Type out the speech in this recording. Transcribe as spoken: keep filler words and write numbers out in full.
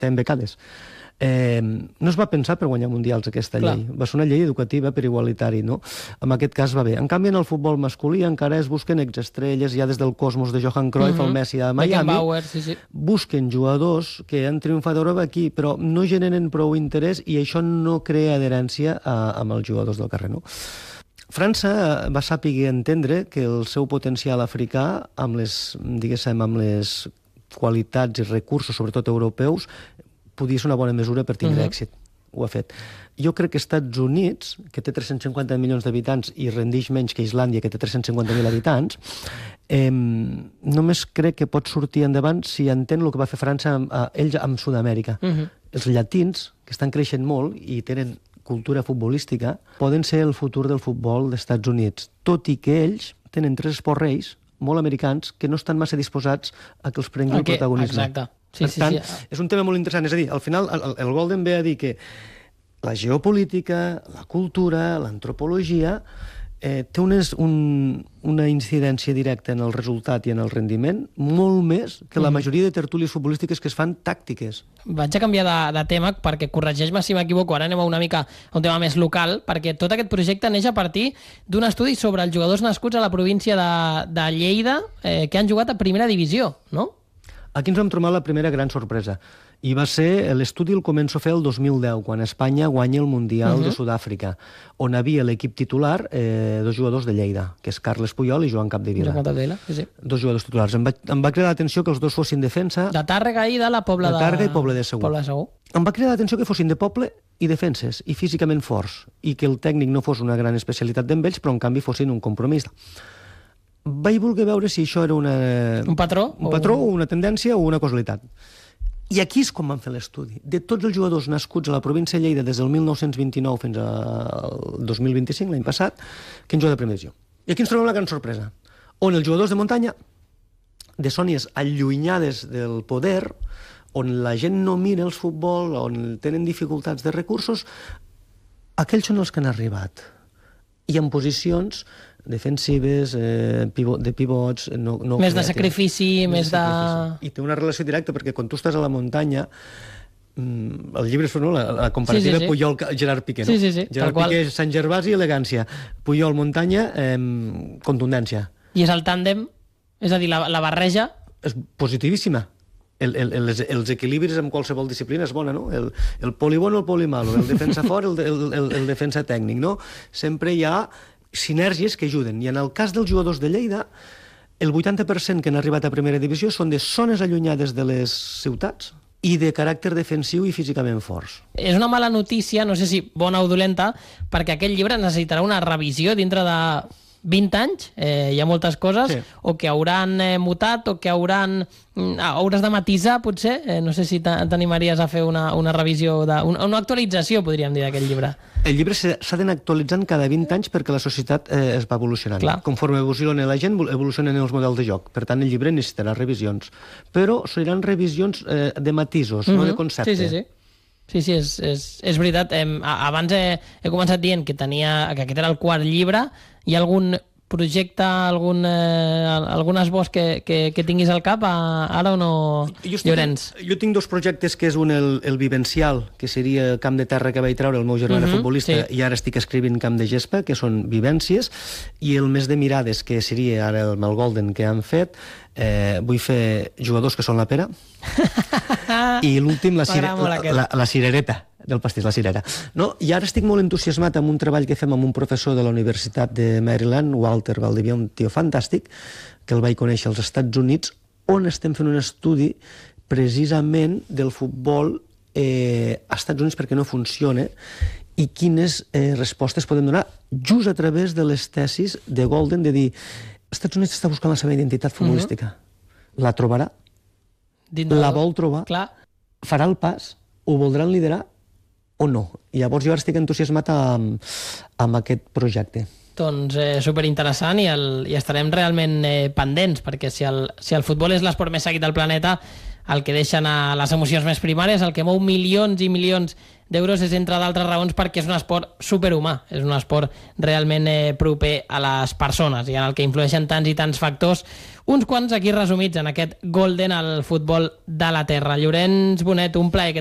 tenen becades. Eh, no es va pensar per guanyar mundials aquesta Clar. llei. Va ser una llei educativa per igualitari, no? En aquest cas va bé. En canvi, en el futbol masculí encara es busquen exestrelles, ja des del Cosmos de Johan Cruyff, Mhm. el Messi de Miami, Beckenbauer, sí, sí. busquen jugadors que han triomfat a Europa aquí, però no generen prou interès i això no crea adherència a, amb els jugadors del carrer, no? França va saber entendre que el seu potencial africà, amb les, diguéssim, amb les qualitats i recursos, sobretot europeus, podia ser una bona mesura per tindre uh -huh. èxit. Ho ha fet. Jo crec que Estats Units, que té tres-cents cinquanta milions d'habitants i rendeix menys que Islàndia, que té tres-cents cinquanta mil habitants, eh, només crec que pot sortir endavant si entén el que va fer França amb, eh, ells amb Sud-amèrica. Uh -huh. Els llatins, que estan creixent molt i tenen cultura futbolística, poden ser el futur del futbol dels Estats Units, tot i que ells tenen tres esports reis molt americans que no estan massa disposats a que els prengui okay, el protagonisme. Exacte. Sí, per sí, tant, sí. és un tema molt interessant. És a dir, al final, el, el Golden ve a dir que la geopolítica, la cultura, l'antropologia, eh, té unes, un, una incidència directa en el resultat i en el rendiment molt més que la majoria de tertúlies futbolístiques que es fan tàctiques. Vaig a canviar de, de tema perquè corregeix-me si m'equivoco, ara anem a una mica a un tema més local, perquè tot aquest projecte neix a partir d'un estudi sobre els jugadors nascuts a la província de, de Lleida eh, que han jugat a primera divisió, no? Aquí ens vam trobar la primera gran sorpresa. I va ser, l'estudi el començo a fer el dos mil deu, quan Espanya guanya el Mundial uh-huh. de Sud-àfrica, on havia l'equip titular eh, dos jugadors de Lleida, que és Carles Puyol i Joan Capdevila. Joan Capdevila, sí, sí. Dos jugadors titulars. Em va, em va cridar l'atenció que els dos fossin defensa... De Tàrrega i de la Pobla de... De Tàrrega i Poble de Segur. Poble de Segur. Em va cridar l'atenció que fossin de poble i defenses, i físicament forts, i que el tècnic no fos una gran especialitat d'en ells, però en canvi fossin un compromís. Vaig voler veure si això era una... Un patró? Un patró, o una tendència o una casualitat. I aquí és com van fer l'estudi. De tots els jugadors nascuts a la província de Lleida des del mil nou-cents vint-i-nou fins al dos mil vint-i-cinc, l'any passat, que han jugat a primera divisió. I aquí ens trobem una gran sorpresa, on els jugadors de muntanya, de zònies allunyades del poder, on la gent no mira el futbol, on tenen dificultats de recursos, aquells són els que han arribat. I en posicions defensives, eh, pivo, de pivots... No, no més de sacrifici, més de... de... I té una relació directa, perquè quan tu estàs a la muntanya, mm, el llibre és no, la, la comparativa sí, sí, sí. Puyol-Gerard Piqué, no? Sí, sí, sí. Gerard Piqué, qual... Sant Gervasi, elegància. Puyol-Muntanya, eh, contundència. I és el tàndem, és a dir, la, la barreja... És positivíssima. El, el, els, els equilibris en qualsevol disciplina és bona, no? El, el polibono, el polimalo, el defensa fort, el, el, el, el defensa tècnic, no? Sempre hi ha sinergies que ajuden. I en el cas dels jugadors de Lleida, el vuitanta per cent que han arribat a primera divisió són de zones allunyades de les ciutats i de caràcter defensiu i físicament forts. És una mala notícia, no sé si bona o dolenta, perquè aquest llibre necessitarà una revisió dintre de vint anys, eh, hi ha moltes coses, sí. o que hauran eh, mutat, o que hauran... Ah, hauràs de matisar, potser? Eh, no sé si t'animaries a fer una, una revisió, de, una, una actualització, podríem dir, d'aquest llibre. El llibre s'ha d'anar actualitzant cada vint anys perquè la societat eh, es va evolucionant. Clar. Conforme evoluciona la gent, evolucionen els models de joc. Per tant, el llibre necessitarà revisions. Però seran revisions eh, de matisos, mm-hmm. no de concepte. Sí, sí, sí. Sí, sí, és, és, és veritat. Eh, abans he, he començat dient que, tenia, que aquest era el quart llibre. Hi ha algun projecte, algun, eh, algun esbós que, que, que tinguis al cap a, ara o no, jo estic, Llorenç? Jo tinc dos projectes, que és un el, el vivencial, que seria el camp de terra que vaig treure el meu germà uh-huh, futbolista, sí. i ara estic escrivint camp de gespa, que són vivències, i el mes de mirades, que seria ara el Malgolden que han fet. Eh, vull fer jugadors que són la pera i l'últim la, cire, la, la, la cirereta del pastís, la cirera. No? I ara estic molt entusiasmat amb un treball que fem amb un professor de la Universitat de Maryland, Walter Valdivia, un tio fantàstic, que el vaig conèixer als Estats Units, on estem fent un estudi precisament del futbol eh, als Estats Units perquè no funciona i quines eh, respostes podem donar just a través de les tesis de Golden, de dir, als Estats Units està buscant la seva identitat futbolística. Uh-huh. La trobarà? Del... La vol trobar? Clar. Farà el pas? Ho voldran liderar? O no? I llavors jo ara estic entusiasmat amb, amb aquest projecte. Doncs eh, superinteressant i, el, i estarem realment eh, pendents, perquè si el, si el futbol és l'esport més seguit del planeta, el que deixen a les emocions més primàries, el que mou milions i milions d'euros és, entre d'altres raons, perquè és un esport superhumà, és un esport realment eh, proper a les persones i en el que influeixen tants i tants factors, uns quants aquí resumits en aquest Golden al futbol de la terra. Llorenç Bonet, un plaer.